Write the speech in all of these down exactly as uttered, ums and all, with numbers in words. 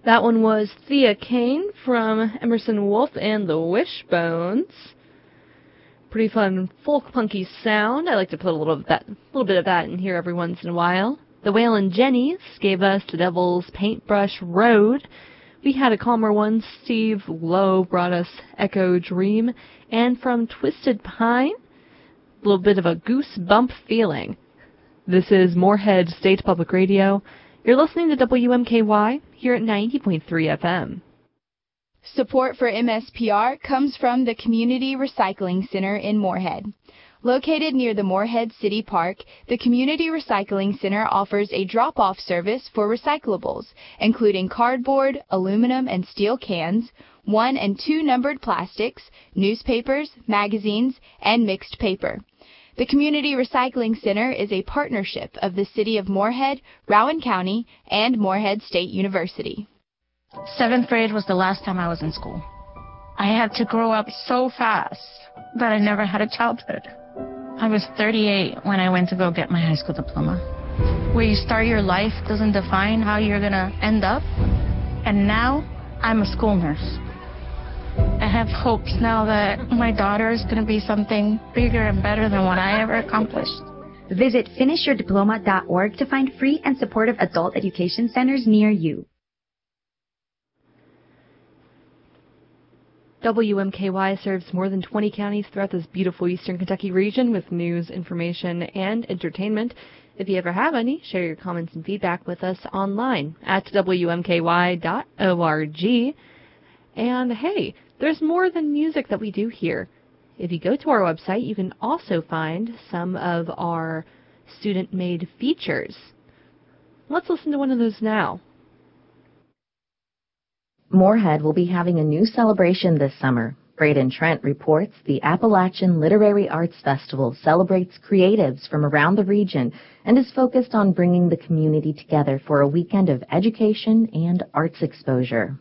That one was Thea Kane from Emerson Wolf and the Wishbones. Pretty fun folk-punky sound. I like to put a little, of that, little bit of that in here every once in a while. The Waylon Jennies gave us The Devil's Paintbrush Road. We had a calmer one. Steve Lowe brought us Echo Dream. And from Twisted Pine, a little bit of a goosebump feeling. This is Moorhead State Public Radio. You're listening to W M K Y here at ninety point three F M. Support for M S P R comes from the Community Recycling Center in Moorhead. Located near the Moorhead City Park, the Community Recycling Center offers a drop-off service for recyclables, including cardboard, aluminum and steel cans, one and two numbered plastics, newspapers, magazines, and mixed paper. The Community Recycling Center is a partnership of the City of Moorhead, Rowan County, and Moorhead State University. Seventh grade was the last time I was in school. I had to grow up so fast that I never had a childhood. I was thirty-eight when I went to go get my high school diploma. Where you start your life doesn't define how you're going to end up. And now I'm a school nurse. I have hopes now that my daughter is going to be something bigger and better than what I ever accomplished. Visit finish your diploma dot org to find free and supportive adult education centers near you. W M K Y serves more than twenty counties throughout this beautiful eastern Kentucky region with news, information, and entertainment. If you ever have any, share your comments and feedback with us online at W M K Y dot org. And hey, there's more than music that we do here. If you go to our website, you can also find some of our student-made features. Let's listen to one of those now. Moorhead will be having a new celebration this summer. Braden Trent reports the Appalachian Literary Arts Festival celebrates creatives from around the region and is focused on bringing the community together for a weekend of education and arts exposure.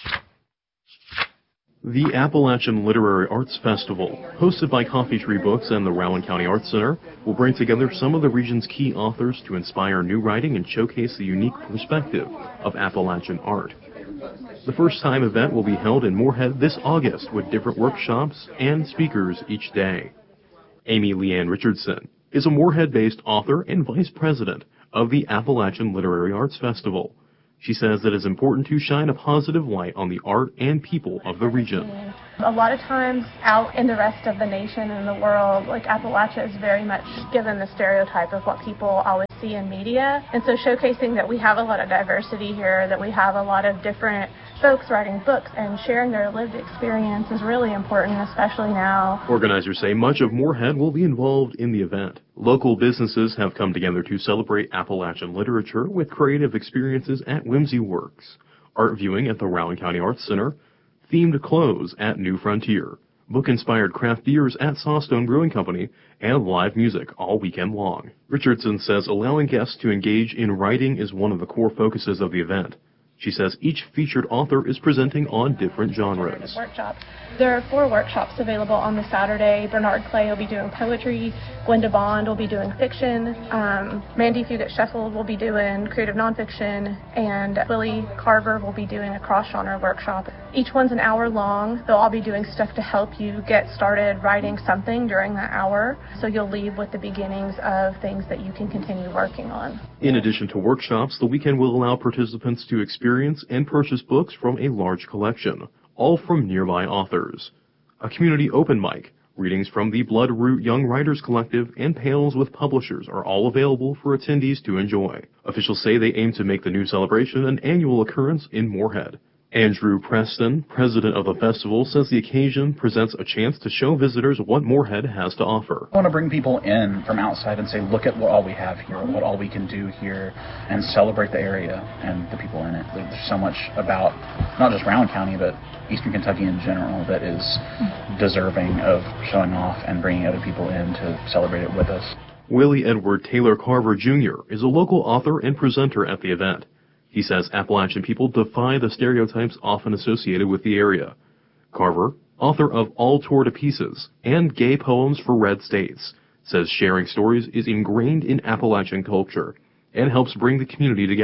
The Appalachian Literary Arts Festival, hosted by Coffee Tree Books and the Rowan County Arts Center, will bring together some of the region's key authors to inspire new writing and showcase the unique perspective of Appalachian art. The first-time event will be held in Moorhead this August with different workshops and speakers each day. Amy Leanne Richardson is a Moorhead-based author and vice president of the Appalachian Literary Arts Festival. She says that it's important to shine a positive light on the art and people of the region. A lot of times out in the rest of the nation and the world, like Appalachia is very much given the stereotype of what people always see in media. And so showcasing that we have a lot of diversity here, that we have a lot of different folks writing books and sharing their lived experience is really important, especially now. Organizers say much of Moorhead will be involved in the event. Local businesses have come together to celebrate Appalachian literature with creative experiences at Whimsy Works, art viewing at the Rowan County Arts Center, themed clothes at New Frontier, book-inspired craft beers at Sawstone Brewing Company, and live music all weekend long. Richardson says allowing guests to engage in writing is one of the core focuses of the event. She says each featured author is presenting on different genres. Workshops. There are four workshops available on the Saturday. Bernard Clay will be doing poetry, Gwenda Bond will be doing fiction, um, Mandy Fugit-Sheffield will be doing creative nonfiction, and Willie Carver will be doing a cross-genre workshop. Each one's an hour long. They'll all be doing stuff to help you get started writing something during that hour, so you'll leave with the beginnings of things that you can continue working on. In addition to workshops, the weekend will allow participants to experience and purchase books from a large collection, all from nearby authors. A community open mic, readings from the Bloodroot Young Writers Collective, and panels with publishers are all available for attendees to enjoy. Officials say they aim to make the new celebration an annual occurrence in Moorhead. Andrew Preston, president of the festival, says the occasion presents a chance to show visitors what Moorhead has to offer. I want to bring people in from outside and say, look at what all we have here, what all we can do here, and celebrate the area and the people in it. There's so much about not just Rowan County, but Eastern Kentucky in general that is deserving of showing off and bringing other people in to celebrate it with us. Willie Edward Taylor Carver Junior is a local author and presenter at the event. He says Appalachian people defy the stereotypes often associated with the area. Carver, author of All Tore to Pieces and Gay Poems for Red States, says sharing stories is ingrained in Appalachian culture and helps bring the community together.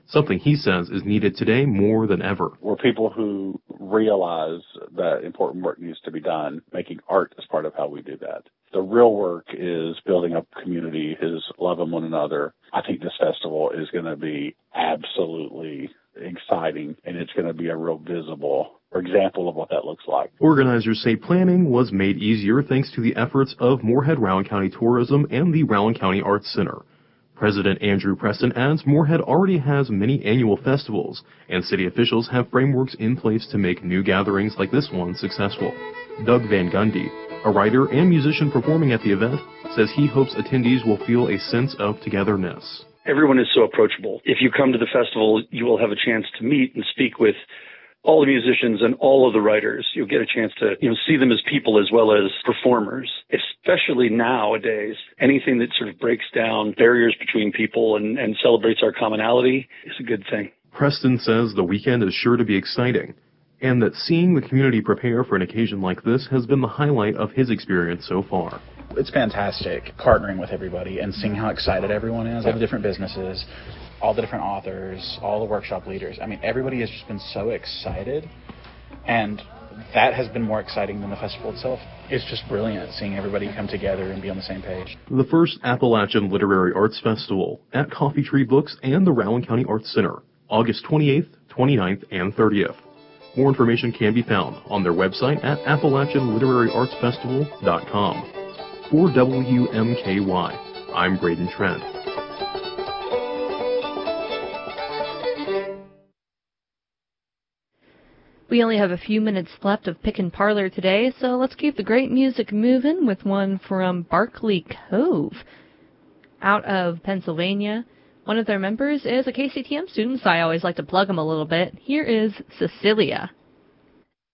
something he says is needed today more than ever. We're people who realize that important work needs to be done. Making art is part of how we do that. The real work is building up community, is loving one another. I think this festival is going to be absolutely exciting, and it's going to be a real visible example of what that looks like. Organizers say planning was made easier thanks to the efforts of Moorhead-Rowan County Tourism and the Rowan County Arts Center. President Andrew Preston adds Moorhead already has many annual festivals, and city officials have frameworks in place to make new gatherings like this one successful. Doug Van Gundy, a writer and musician performing at the event, says he hopes attendees will feel a sense of togetherness. Everyone is so approachable. If you come to the festival, you will have a chance to meet and speak with all the musicians and all of the writers. You'll get a chance to, you know, see them as people as well as performers. Especially nowadays, anything that sort of breaks down barriers between people and, and celebrates our commonality is a good thing. Preston says the weekend is sure to be exciting, and that seeing the community prepare for an occasion like this has been the highlight of his experience so far. It's fantastic partnering with everybody and seeing how excited everyone is, all the different businesses, all the different authors, all the workshop leaders. I mean, everybody has just been so excited, and that has been more exciting than the festival itself. It's just brilliant seeing everybody come together and be on the same page. The first Appalachian Literary Arts Festival at Coffee Tree Books and the Rowan County Arts Center, August twenty-eighth, twenty-ninth, and thirtieth. More information can be found on their website at appalachian literary arts festival dot com. For W M K Y, I'm Braden Trent. We only have a few minutes left of Pick and Parlor today, so let's keep the great music moving with one from Barkley Cove out of Pennsylvania. One of their members is a K C T M student, so I always like to plug them a little bit. Here is Cecilia.